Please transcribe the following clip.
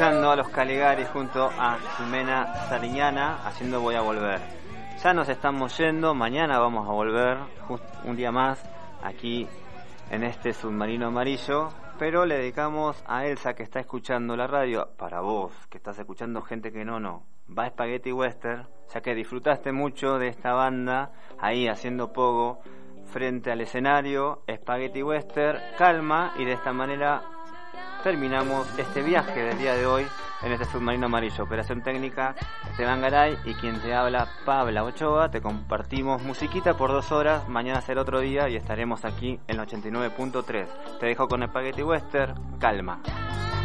escuchando a los Caligari junto a Jimena Sariñana haciendo Voy a Volver. Ya nos estamos yendo, mañana vamos a volver un día más aquí en este submarino amarillo, pero le dedicamos a Elsa que está escuchando la radio, para vos que estás escuchando gente que no, va a Spaghetti Western, ya que disfrutaste mucho de esta banda ahí haciendo pogo frente al escenario, Spaghetti Western, calma, y de esta manera terminamos este viaje del día de hoy en este submarino amarillo. Operación técnica Esteban Garay y quien te habla Pabla Ochoa. Te compartimos musiquita por 2 horas. Mañana será otro día y estaremos aquí en el 89.3. Te dejo con Spaghetti Western, calma.